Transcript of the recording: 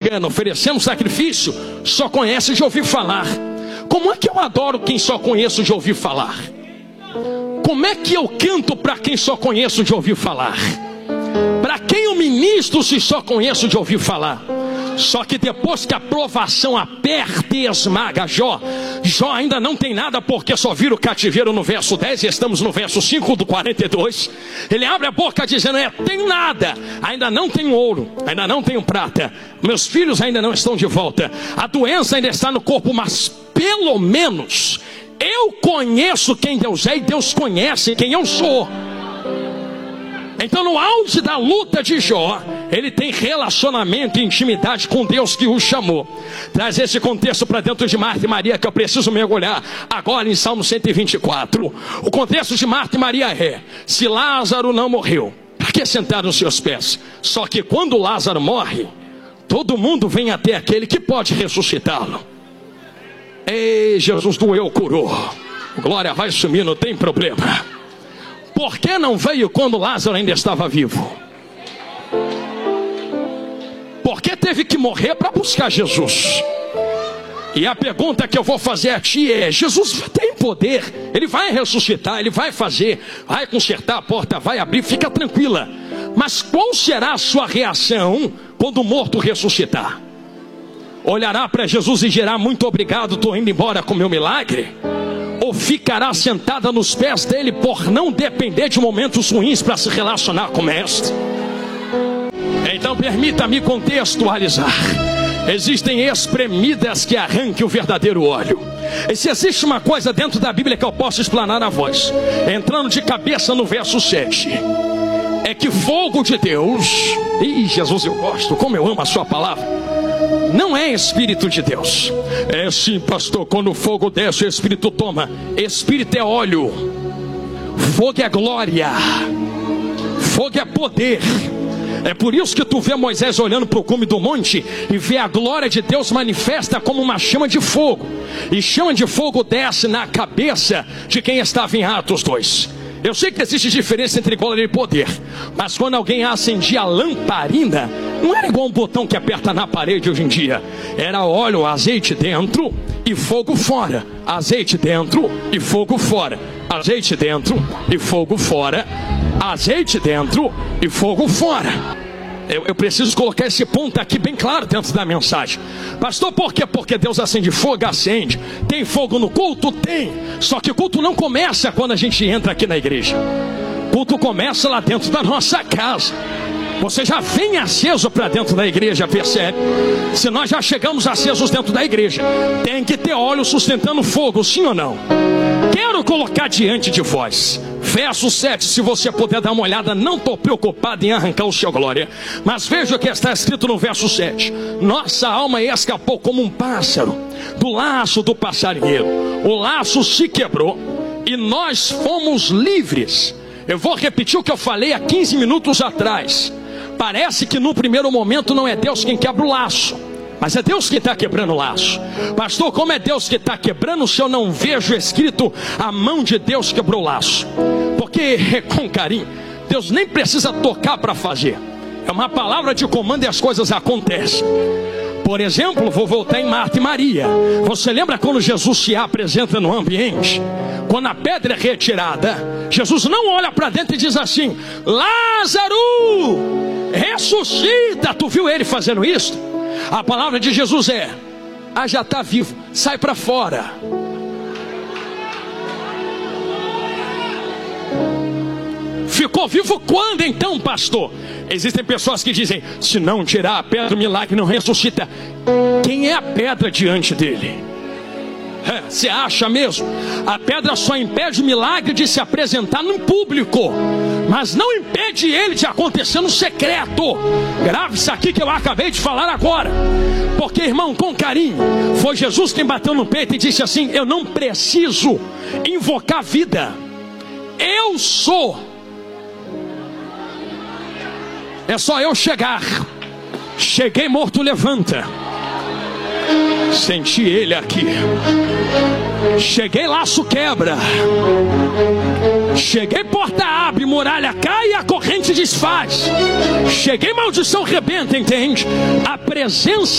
madrugando, oferecendo sacrifício, só conhece de ouvir falar. Como é que eu adoro quem só conheço de ouvir falar? Como é que eu canto para quem só conheço de ouvir falar? Para quem eu ministro se só conheço de ouvir falar? Só que depois que a provação aperta e esmaga Jó ainda não tem nada, porque só vira o cativeiro no verso 10 e estamos no verso 5 do 42. Ele abre a boca dizendo: tenho nada, ainda não tenho ouro, ainda não tenho prata, meus filhos ainda não estão de volta, a doença ainda está no corpo, mas pelo menos eu conheço quem Deus é e Deus conhece quem eu sou. Então, no auge da luta de Jó, ele tem relacionamento e intimidade com Deus que o chamou. Traz esse contexto para dentro de Marta e Maria, que eu preciso mergulhar agora em Salmo 124. O contexto de Marta e Maria é: se Lázaro não morreu, para que sentar nos seus pés? Só que quando Lázaro morre, todo mundo vem até aquele que pode ressuscitá-lo. Ei, Jesus doeu, curou. Glória, vai sumir, não tem problema. Por que não veio quando Lázaro ainda estava vivo? Por que teve que morrer para buscar Jesus? E a pergunta que eu vou fazer a ti é: Jesus tem poder, ele vai ressuscitar, ele vai fazer, vai consertar a porta, vai abrir, fica tranquila. Mas qual será a sua reação quando o morto ressuscitar? Olhará para Jesus e dirá: muito obrigado, estou indo embora com o meu milagre? Ou ficará sentada nos pés dele por não depender de momentos ruins para se relacionar com o mestre? Então permita-me contextualizar. Existem espremidas que arranquem o verdadeiro óleo. E se existe uma coisa dentro da Bíblia que eu posso explanar a voz, entrando de cabeça no verso 7, é que fogo de Deus, e Jesus, eu gosto, como eu amo a sua palavra, não é Espírito de Deus. É sim, pastor, quando o fogo desce, o Espírito toma. Espírito é óleo, fogo é glória, fogo é poder. É por isso que tu vê Moisés olhando para o cume do monte e vê a glória de Deus manifesta como uma chama de fogo. E chama de fogo desce na cabeça de quem estava em Atos 2. Eu sei que existe diferença entre glória e poder, mas quando alguém acendia a lamparina, não era igual um botão que aperta na parede hoje em dia. Era óleo, azeite dentro e fogo fora. Azeite dentro e fogo fora. Azeite dentro e fogo fora. Azeite dentro e fogo fora. Eu preciso colocar esse ponto aqui bem claro dentro da mensagem. Pastor, por quê? Porque Deus acende fogo, acende. Tem fogo no culto? Tem. Só que o culto não começa quando a gente entra aqui na igreja. O culto começa lá dentro da nossa casa. Você já vem aceso para dentro da igreja, percebe? Se nós já chegamos acesos dentro da igreja, tem que ter óleo sustentando fogo, sim ou não? Quero colocar diante de vós verso 7, se você puder dar uma olhada. Não estou preocupado em arrancar o seu glória, mas veja o que está escrito no verso 7. Nossa alma escapou como um pássaro do laço do passarinheiro. O laço se quebrou e nós fomos livres. Eu vou repetir o que eu falei há 15 minutos atrás. Parece que no primeiro momento não é Deus quem quebra o laço, mas é Deus que está quebrando o laço. Pastor, como é Deus que está quebrando se eu não vejo escrito a mão de Deus quebrou o laço? Porque com carinho, Deus nem precisa tocar para fazer. É uma palavra de comando e as coisas acontecem. Por exemplo, vou voltar em Marta e Maria. Você lembra quando Jesus se apresenta no ambiente? Quando a pedra é retirada, Jesus não olha para dentro e diz assim: Lázaro, ressuscita. Tu viu ele fazendo isso? A palavra de Jesus é: já está vivo, sai para fora. Ficou vivo quando então, pastor? Existem pessoas que dizem: se não tirar a pedra, o milagre não ressuscita. Quem é a pedra diante dele? Você acha mesmo? A pedra só impede o milagre de se apresentar no público, mas não impede ele de acontecer no secreto. Grave isso aqui que eu acabei de falar agora. Porque, irmão, com carinho, foi Jesus quem bateu no peito e disse assim: eu não preciso invocar vida, eu sou. É só eu chegar. Cheguei, morto levanta. Senti ele aqui. Cheguei, laço quebra. Cheguei, porta abre, muralha cai e a corrente desfaz. Cheguei, maldição rebenta, entende? A presença